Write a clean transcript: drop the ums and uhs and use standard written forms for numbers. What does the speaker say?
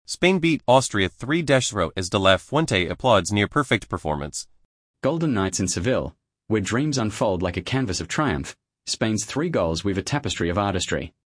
Spain beat Austria 3-0 as De La Fuente applauds near-perfect performance. Golden nights in Seville, where dreams unfold like a canvas of triumph. Spain's 3 goals weave a tapestry of artistry.